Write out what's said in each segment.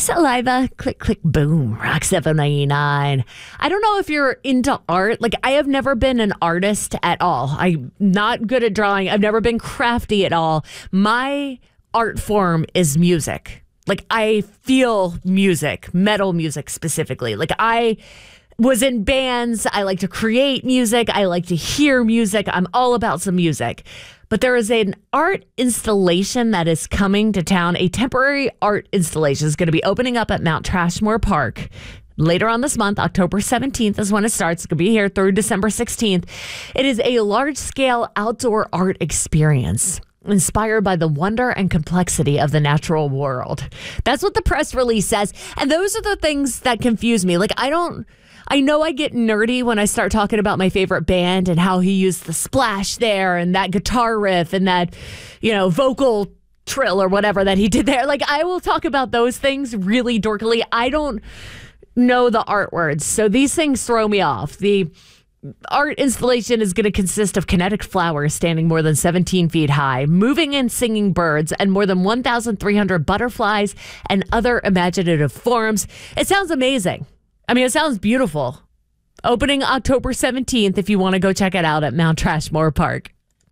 Saliva, click, click, boom, Rock 799. I don't know if you're into art. Like, I have never been an artist at all. I'm not good at drawing. I've never been crafty at all. My art form is music. Like, I feel music, metal music specifically. Like, I was in bands. I like to create music. I like to hear music. I'm all about some music. But there is an art installation that is coming to town. A temporary art installation is going to be opening up at Mount Trashmore Park later on this month. October 17th is when it starts. It's going to be here through December 16th. It is a large-scale outdoor art experience inspired by the wonder and complexity of the natural world. That's what the press release says. And those are the things that confuse me. Like, I know I get nerdy when I start talking about my favorite band and how he used the splash there and that guitar riff and that, vocal trill or whatever that he did there. Like, I will talk about those things really dorkily. I don't know the art words, so these things throw me off. The art installation is going to consist of kinetic flowers standing more than 17 feet high, moving and singing birds, and more than 1,300 butterflies and other imaginative forms. It sounds amazing. I mean, it sounds beautiful. Opening October 17th if you want to go check it out at Mount Trashmore Park.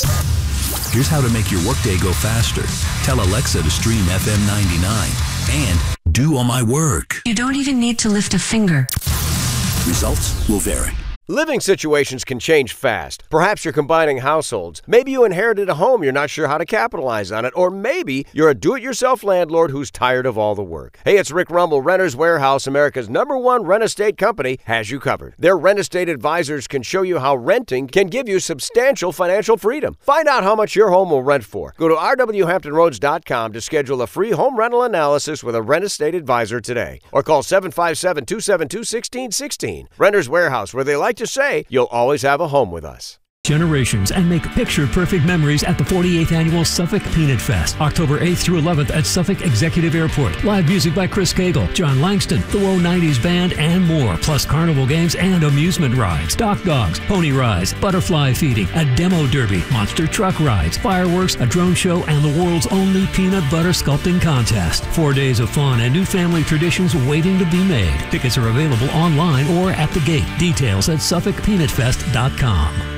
Here's how to make your workday go faster. Tell Alexa to stream FM 99 and do all my work. You don't even need to lift a finger. Results will vary. Living situations can change fast. Perhaps you're combining households. Maybe you inherited a home, you're not sure how to capitalize on it. Or maybe you're a do-it-yourself landlord who's tired of all the work. Hey, it's Rick Rumble. Renters Warehouse, America's #1 rent estate company, has you covered. Their rent estate advisors can show you how renting can give you substantial financial freedom. Find out how much your home will rent for. Go to rwhamptonroads.com to schedule a free home rental analysis with a rent estate advisor today. Or call 757-272-1616. Renters Warehouse, where they like to say, you'll always have a home with us. Generations and make picture-perfect memories at the 48th Annual Suffolk Peanut Fest, October 8th through 11th at Suffolk Executive Airport. Live music by Chris Cagle, John Langston, the Woe 90s Band, and more, plus carnival games and amusement rides, dock dogs, pony rides, butterfly feeding, a demo derby, monster truck rides, fireworks, a drone show, and the world's only peanut butter sculpting contest. 4 days of fun and new family traditions waiting to be made. Tickets are available online or at the gate. Details at SuffolkPeanutFest.com.